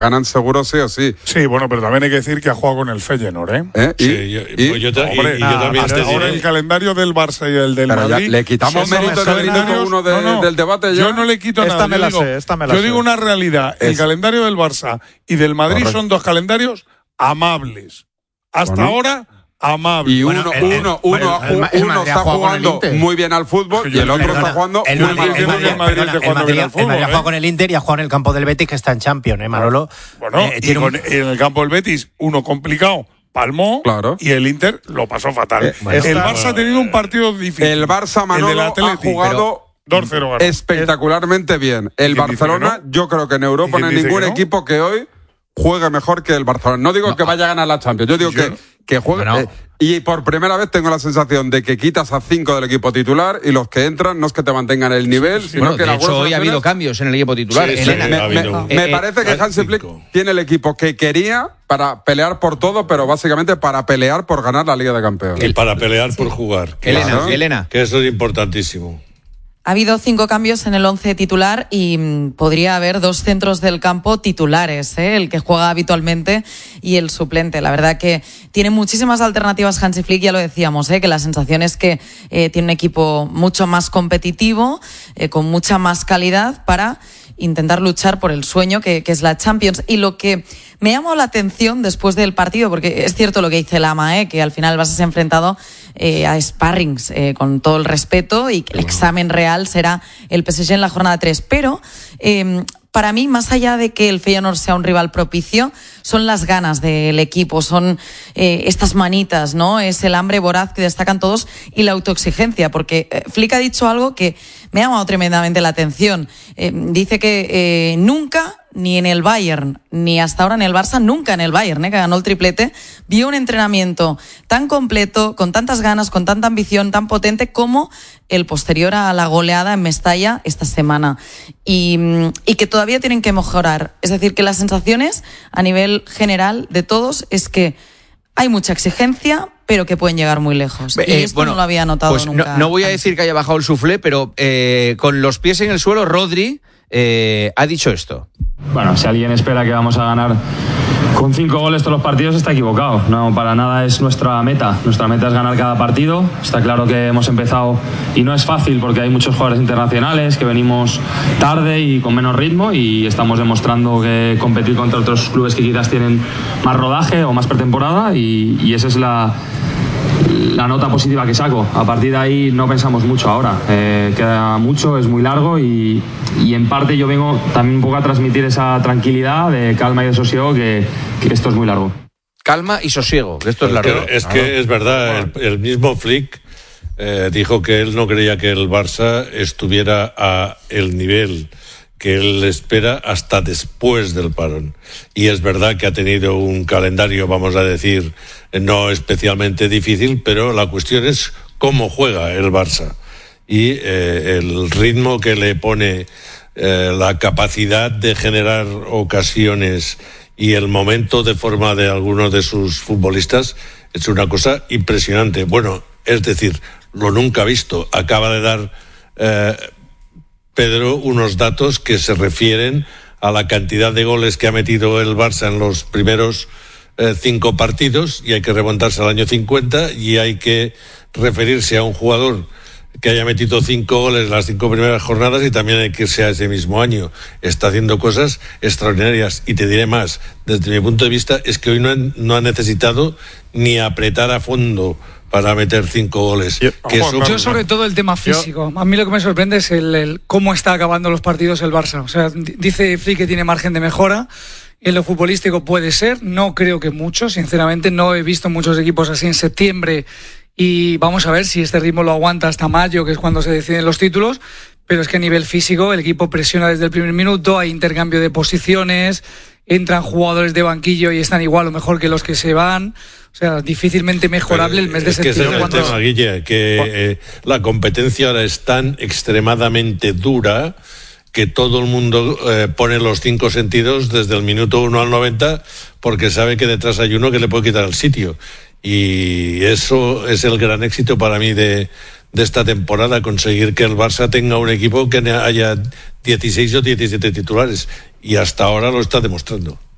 ganan seguro sí o sí. Sí, bueno, pero también hay que decir que ha jugado con el Feyenoord, ¿eh? Yo también hasta ahora el calendario del Barça y el del pero Madrid. Ya, le quitamos mérito en el minuto uno del debate. Yo no le quito nada. Yo digo una realidad. El calendario del Barça y del Madrid son dos calendarios amables. Hasta ahora, amable. Y uno está jugando muy bien al fútbol y el otro está jugando muy mal. El Madrid ha jugado con el Inter y ha jugado en el campo del Betis, que está en Champions, Manolo. Bueno, en el campo del Betis, uno complicado, palmó, claro, y el Inter lo pasó fatal. El Barça ha tenido un partido difícil. El Barça, Manolo, ha jugado 2-0 espectacularmente bien. El Barcelona, yo creo que en Europa no hay ningún equipo que hoy juegue mejor que el Barcelona. No digo que vaya a ganar la Champions, yo digo que juegue. Y por primera vez tengo la sensación de que quitas a 5 del equipo titular y los que entran no es que te mantengan el nivel, sino que de hecho hoy ha habido cambios en el equipo titular. Me parece que Hansi Flick tiene el equipo que quería para pelear por todo, pero básicamente para pelear por ganar la Liga de Campeones. Y para pelear por jugar. Elena. Que eso es importantísimo. Ha habido 5 cambios en el 11 titular y podría haber 2 centros del campo titulares, el que juega habitualmente y el suplente. La verdad que tiene muchísimas alternativas Hansi Flick, ya lo decíamos, que la sensación es que tiene un equipo mucho más competitivo, con mucha más calidad para intentar luchar por el sueño que es la Champions. Y lo que me llamó la atención después del partido, porque es cierto lo que dice Lama, que al final vas a ser enfrentado a sparrings, con todo el respeto, y que el examen real será el PSG en la jornada 3. Pero para mí, más allá de que el Feyenoord sea un rival propicio, son las ganas del equipo, son estas manitas, ¿no? Es el hambre voraz que destacan todos y la autoexigencia, porque Flick ha dicho algo que me ha llamado tremendamente la atención. Dice que nunca, ni en el Bayern, ni hasta ahora en el Barça, nunca en el Bayern, que ganó el triplete, vio un entrenamiento tan completo, con tantas ganas, con tanta ambición, tan potente como el posterior a la goleada en Mestalla esta semana. Y que todavía tienen que mejorar. Es decir, que las sensaciones a nivel general de todos es que hay mucha exigencia, pero que pueden llegar muy lejos. Y esto no lo había notado pues nunca. No voy a decir que haya bajado el suflé, pero con los pies en el suelo, Rodri ha dicho esto. Bueno, si alguien espera que vamos a ganar con 5 goles todos los partidos, está equivocado. No, para nada es nuestra meta. Nuestra meta es ganar cada partido. Está claro que hemos empezado y no es fácil porque hay muchos jugadores internacionales que venimos tarde y con menos ritmo, y estamos demostrando que competir contra otros clubes que quizás tienen más rodaje o más pretemporada, y esa es la nota positiva que saco. A partir de ahí no pensamos mucho ahora. Queda mucho, es muy largo, y en parte yo vengo también un poco a transmitir esa tranquilidad de calma y de sosiego, que esto es muy largo. Calma y sosiego, que esto es largo. Que es verdad, el mismo Flick dijo que él no creía que el Barça estuviera a el nivel que él espera hasta después del parón. Y es verdad que ha tenido un calendario, vamos a decir, no especialmente difícil, pero la cuestión es cómo juega el Barça. Y el ritmo que le pone, la capacidad de generar ocasiones y el momento de forma de algunos de sus futbolistas es una cosa impresionante. Bueno, es decir, lo nunca visto. Acaba de dar Pedro unos datos que se refieren a la cantidad de goles que ha metido el Barça en los primeros 5 partidos, y hay que remontarse al año 50 y hay que referirse a un jugador que haya metido 5 goles en las 5 primeras jornadas, y también hay que irse a ese mismo año. Está haciendo cosas extraordinarias, y te diré más, desde mi punto de vista es que hoy no ha necesitado ni apretar a fondo para meter 5 goles. Yo sobre todo el tema físico. A mí lo que me sorprende es el cómo está acabando los partidos el Barça. O sea, dice Flick que tiene margen de mejora. En lo futbolístico puede ser, no creo que mucho, sinceramente. No he visto muchos equipos así en septiembre, y vamos a ver si este ritmo lo aguanta hasta mayo, que es cuando se deciden los títulos. Pero es que a nivel físico el equipo presiona desde el primer minuto, hay intercambio de posiciones, entran jugadores de banquillo y están igual o mejor que los que se van. O sea, difícilmente mejorable el mes de septiembre. Es que ese es el tema, Guille, que la competencia ahora es tan extremadamente dura que todo el mundo pone los 5 sentidos desde el minuto 1 al 90, porque sabe que detrás hay uno que le puede quitar el sitio. Y eso es el gran éxito para mí de esta temporada, conseguir que el Barça tenga un equipo que haya 16 o 17 titulares, y hasta ahora lo está demostrando.